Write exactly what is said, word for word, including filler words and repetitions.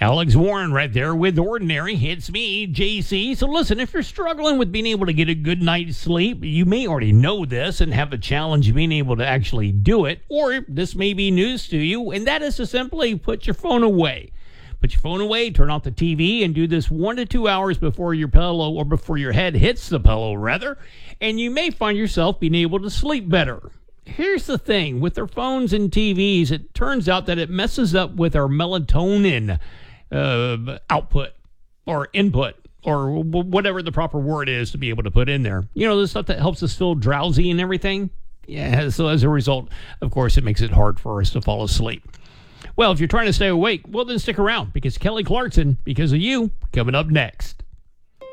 Alex Warren right there with Ordinary. It's me, J C. So listen, if you're struggling with being able to get a good night's sleep, you may already know this and have a challenge being able to actually do it, or this may be news to you, and that is to simply put your phone away. Put your phone away, turn off the T V, and do this one to two hours before your pillow, or before your head hits the pillow, rather, and you may find yourself being able to sleep better. Here's the thing. With our phones and T Vs, it turns out that it messes up with our melatonin uh, output or input, or w- whatever the proper word is to be able to put in there. You know, the stuff that helps us feel drowsy and everything. Yeah, so as a result, of course, it makes it hard for us to fall asleep. Well, if you're trying to stay awake, well, then stick around, because Kelly Clarkson, Because of You, coming up next.